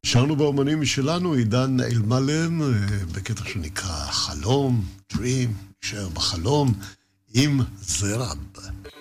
שרנו באומנים שלנו, עידן אלמלם, בקטע שנקרא חלום, Dream, נשאר בחלום, עם זרב.